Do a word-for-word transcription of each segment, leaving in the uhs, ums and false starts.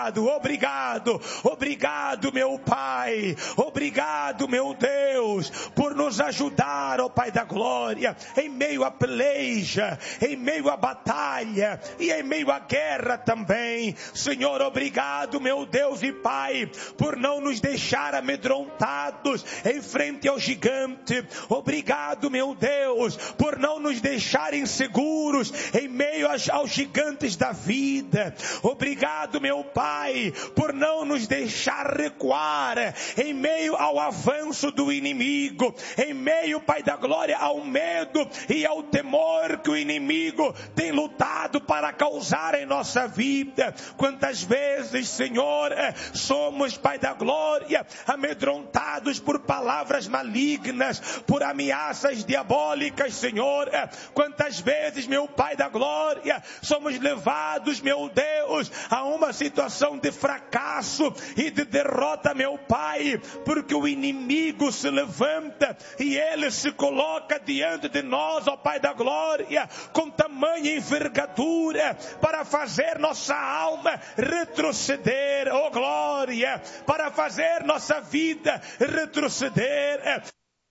Obrigado, obrigado meu Pai, obrigado meu Deus, por nos ajudar, ó Pai da glória, em meio à peleja, em meio à batalha e em meio à guerra também. Senhor, obrigado meu Deus e Pai, por não nos deixar amedrontados em frente ao gigante. Obrigado meu Deus, por não nos deixar inseguros em meio aos, aos gigantes da vida. Obrigado meu Pai, Pai, por não nos deixar recuar em meio ao avanço do inimigo, em meio, Pai da glória, ao medo e ao temor que o inimigo tem lutado para causar em nossa vida. Quantas vezes, Senhor, somos, Pai da glória, amedrontados por palavras malignas, por ameaças diabólicas, Senhor. Quantas vezes, meu Pai da glória, somos levados, meu Deus, a uma situação de fracasso e de derrota, meu Pai, porque o inimigo se levanta e ele se coloca diante de nós, ó Pai da glória, com tamanha envergadura para fazer nossa alma retroceder, ó glória, para fazer nossa vida retroceder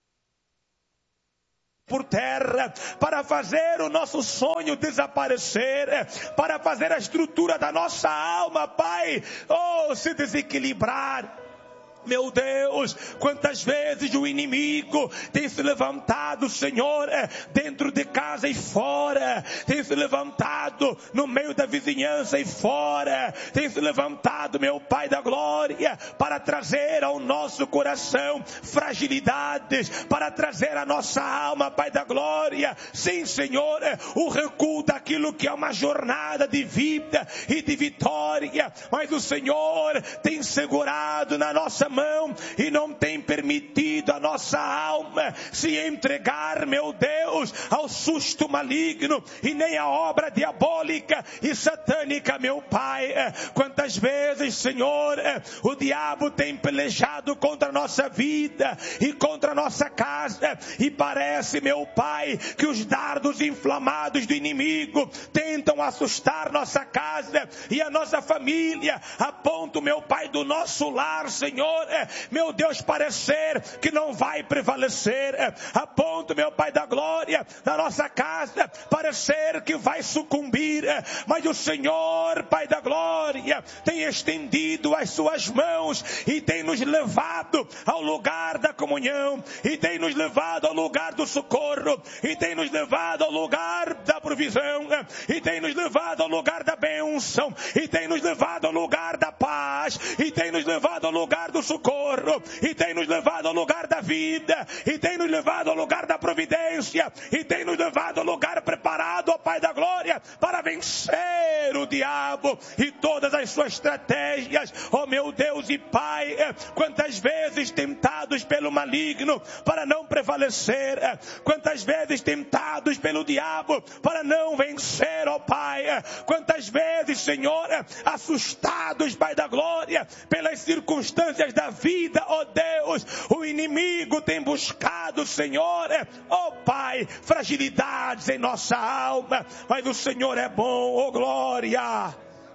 por terra, para fazer o nosso sonho desaparecer, para fazer a estrutura da nossa alma, Pai, oh, se desequilibrar. Meu Deus, quantas vezes o inimigo tem se levantado, Senhor, dentro de casa e fora, tem se levantado no meio da vizinhança e fora, tem se levantado, meu Pai da glória, para trazer ao nosso coração fragilidades, para trazer à nossa alma, Pai da glória, sim, Senhor, o recuo daquilo que é uma jornada de vida e de vitória, mas o Senhor tem segurado na nossa mão e não tem permitido a nossa alma se entregar, meu Deus, ao susto maligno e nem à obra diabólica e satânica, meu Pai. Quantas vezes, Senhor, o diabo tem pelejado contra a nossa vida e contra a nossa casa, e parece, meu Pai, que os dardos inflamados do inimigo tentam assustar nossa casa e a nossa família, a ponto, meu Pai, do nosso lar, Senhor, meu Deus, parecer que não vai prevalecer, a ponto, meu Pai da glória, da nossa casa, parecer que vai sucumbir, mas o Senhor, Pai da glória, tem estendido as suas mãos e tem nos levado ao lugar da comunhão, e tem nos levado ao lugar do socorro, e tem nos levado ao lugar da provisão, e tem nos levado ao lugar da bênção, e tem nos levado ao lugar da paz, e tem nos levado ao lugar do socorro, e tem nos levado ao lugar da vida, e tem nos levado ao lugar da providência, e tem nos levado ao lugar preparado, ó Pai da glória, para vencer o diabo e todas as suas estratégias, ó meu Deus e Pai. Quantas vezes tentados pelo maligno para não prevalecer, quantas vezes tentados pelo diabo para não vencer, ó Pai, quantas vezes, Senhor, assustados, Pai da glória, pelas circunstâncias da vida, ó Deus, o inimigo tem buscado, Senhor, ó Pai, fragilidades em nossa alma, mas o Senhor é bom, ó glória,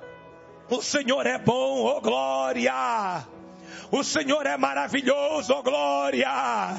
o Senhor é bom, ó glória. O Senhor é maravilhoso, ó glória.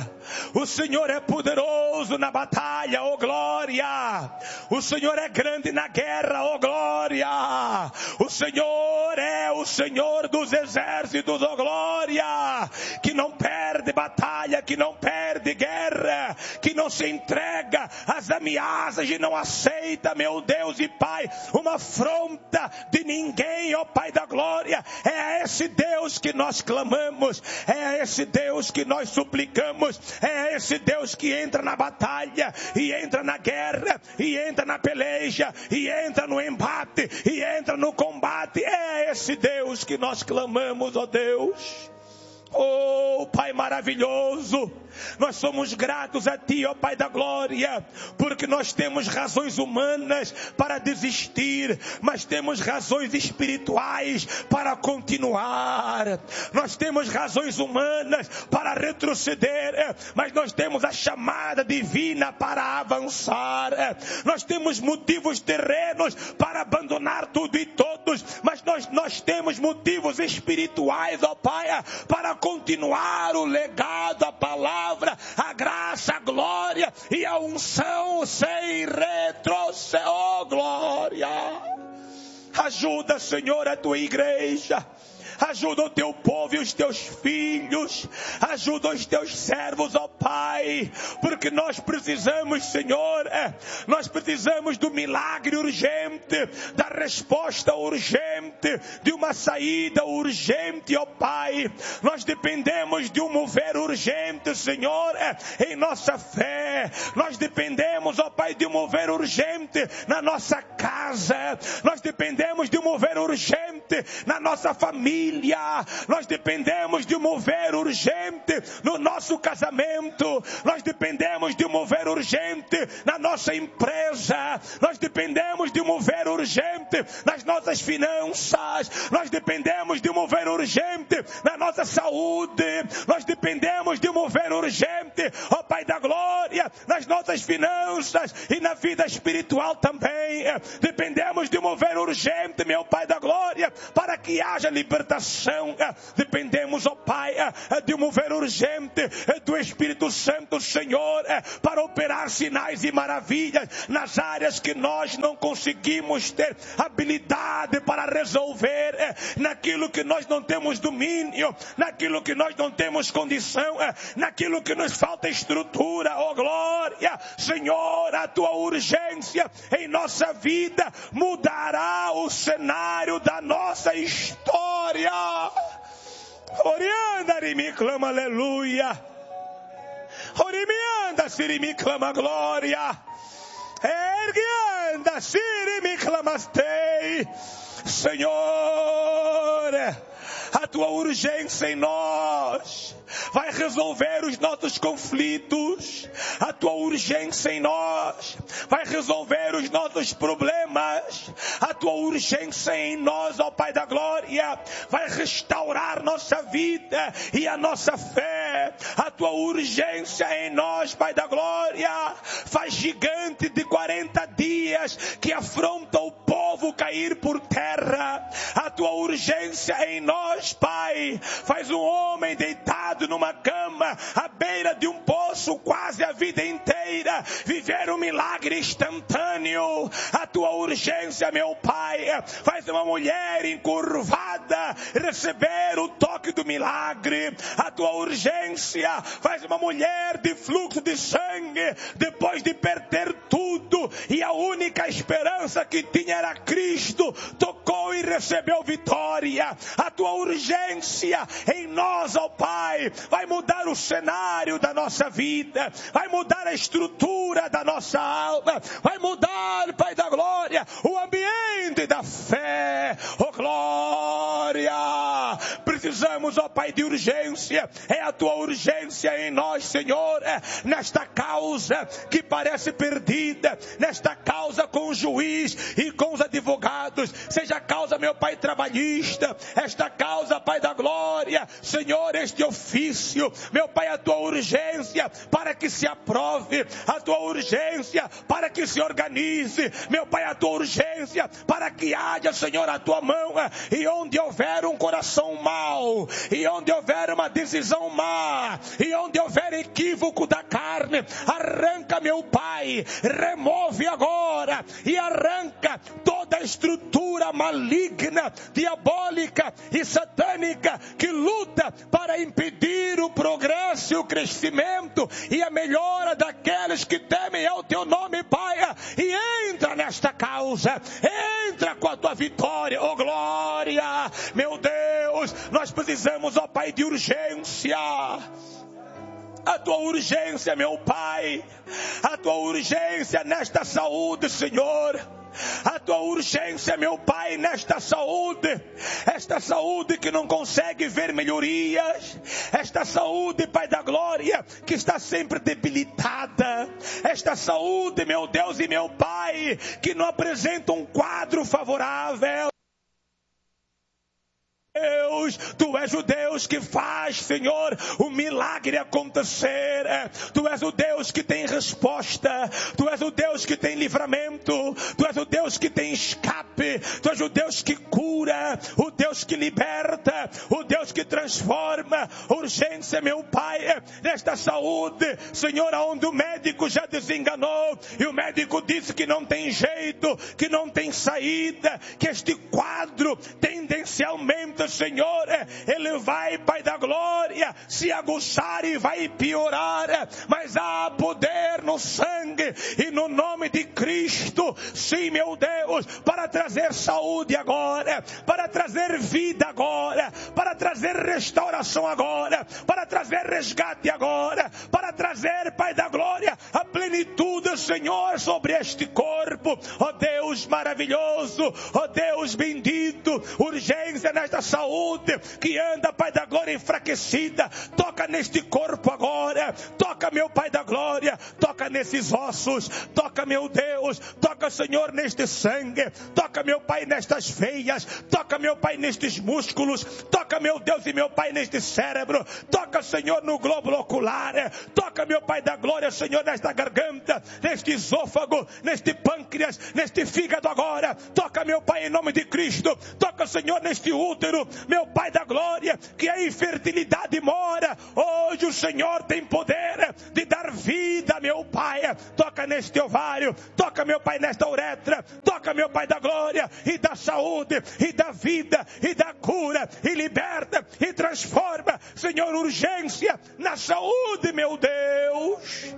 O Senhor é poderoso na batalha, ó glória. O Senhor é grande na guerra, ó glória. O Senhor é o Senhor dos exércitos, ó glória. Que não perde batalha, que não perde guerra, que não se entrega às ameaças e não aceita, meu Deus e Pai, uma afronta de ninguém, ó Pai da glória. É a esse Deus que nós clamamos. É a esse Deus que nós suplicamos, é a esse Deus que entra na batalha, e entra na guerra, e entra na peleja, e entra no embate, e entra no combate. É a esse Deus que nós clamamos, ó Deus. Oh Pai maravilhoso, Nós somos gratos a Ti, ó Pai da glória, porque nós temos razões humanas para desistir, mas temos razões espirituais para continuar. Nós temos razões humanas para retroceder, mas nós temos a chamada divina para avançar. Nós temos motivos terrenos para abandonar tudo e todos, mas nós, nós temos motivos espirituais, ó Pai, para continuar o legado, a palavra, a graça, a glória e a unção sem retrocesso. Oh, glória! Ajuda, Senhor, a tua igreja. Ajuda o teu povo e os teus filhos. Ajuda os teus servos, ó Pai. Porque nós precisamos, Senhor, é, nós precisamos do milagre urgente, da resposta urgente, de uma saída urgente, ó Pai. Nós dependemos de um mover urgente, Senhor, é, em nossa fé. Nós dependemos, ó Pai, de um mover urgente na nossa casa. Nós dependemos de um mover urgente na nossa família. Nós dependemos de um mover urgente no nosso casamento. Nós dependemos de um mover urgente na nossa empresa. Nós dependemos de um mover urgente nas nossas finanças. Nós dependemos de um mover urgente na nossa saúde. Nós dependemos de um mover urgente, ó Pai da glória, nas nossas finanças e na vida espiritual também. Dependemos de um mover urgente, meu Pai da glória, para que haja libertação. Dependemos, ó Pai, de um mover urgente do Espírito Santo, Senhor, para operar sinais e maravilhas nas áreas que nós não conseguimos ter habilidade para resolver, naquilo que nós não temos domínio, naquilo que nós não temos condição, naquilo que nos falta estrutura. Ó glória, Senhor, a tua urgência em nossa vida mudará o cenário da nossa história. Orianda, me clama aleluia. Orimianda, siri me clama glória. Erguianda, siri me clamastei. Senhor, a tua urgência em nós vai resolver os nossos conflitos. A tua urgência em nós vai resolver os nossos problemas. A tua urgência em nós, ó Pai da glória, vai restaurar nossa vida e a nossa fé. A tua urgência em nós, Pai da glória, faz gigante de quarenta dias que afronta o povo cair por terra. A tua urgência em nós, Pai, faz um homem deitado numa cama, à beira de um poço, quase a vida inteira, viver um milagre instantâneo. A tua urgência, meu Pai, faz uma mulher encurvada receber o toque do milagre. A tua urgência faz uma mulher de fluxo de sangue, depois de perder tudo e a única esperança que tinha era Cristo, tocou e recebeu vitória. A tua urgência em nós, ó Pai, vai mudar o cenário da nossa vida, vai mudar a estrutura da nossa alma, vai mudar, Pai da glória, o ambiente da fé. Oh glória! Precisamos, ó Pai, de urgência. É a tua urgência em nós, Senhor, é nesta causa que parece perdida, nesta causa com o juiz e com os advogados, seja a causa, meu Pai, trabalhista, esta causa, Pai da glória, Senhor, este ofício, meu Pai, a tua urgência para que se aprove, a tua urgência para que se organize, meu Pai, a tua urgência para que haja, Senhor, a tua mão, e onde houver um coração mau, e onde houver uma decisão má, e onde houver equívoco da carne, arranca, meu Pai, remove agora e arranca toda a estrutura maligna, diabólica e satânica que luta para impedir o progresso e o crescimento e a melhora daqueles que temem ao teu nome, Pai, e entra nesta causa, entra com a tua vitória. Oh glória, meu Deus, nós precisamos, ó Pai, de urgência. A tua urgência, meu Pai, a tua urgência nesta saúde, Senhor. a tua urgência, meu Pai, nesta saúde, esta saúde que não consegue ver melhorias, esta saúde, Pai da glória, que está sempre debilitada, esta saúde, meu Deus e meu Pai, que não apresenta um quadro favorável. Deus, Tu és o Deus que faz, Senhor, o milagre acontecer. Tu és o Deus que tem resposta. Tu és o Deus que tem livramento. Tu és o Deus que tem escape. Tu és o Deus que cura, o Deus que liberta, o Deus que transforma. Urgência, meu Pai, nesta saúde, Senhor, aonde o médico já desenganou e o médico disse que não tem jeito, que não tem saída, que este quadro tendencialmente, Senhor, ele vai, Pai da glória, se aguçar e vai piorar, mas há poder no sangue e no nome de Cristo, sim, meu Deus, para trazer saúde agora, para trazer vida agora, para trazer restauração agora, para trazer resgate agora, para trazer, Pai da glória, a plenitude, Senhor, sobre este corpo. Ó Deus maravilhoso, ó Deus bendito, urgência nesta saúde que anda, Pai da glória, enfraquecida. Toca neste corpo agora, toca, meu Pai da glória, toca nesses ossos, toca, meu Deus, toca, Senhor, neste sangue, toca, meu Pai, nestas veias, toca, meu Pai, nestes músculos, toca, meu Deus e meu Pai, neste cérebro, toca, Senhor, no globo ocular, toca, meu Pai da glória, Senhor, nesta garganta, neste esôfago, neste pâncreas, neste fígado agora, toca, meu Pai, em nome de Cristo, toca, Senhor, neste útero, meu Pai da glória, que a infertilidade mora. Hoje o Senhor tem poder de dar vida, meu Pai. Toca neste ovário, toca, meu Pai, nesta uretra, toca, meu Pai da glória, e da saúde, e da vida, e da cura, e liberta, e transforma, Senhor, urgência na saúde, meu Deus.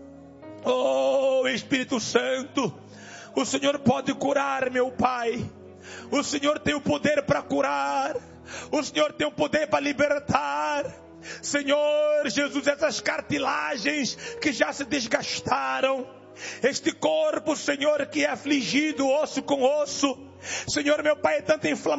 Oh, Espírito Santo, o Senhor pode curar, meu Pai. O Senhor tem o poder para curar. O Senhor tem o poder para libertar. Senhor Jesus, essas cartilagens que já se desgastaram, este corpo, Senhor, que é afligido, osso com osso, Senhor, meu Pai, é tanta inflamação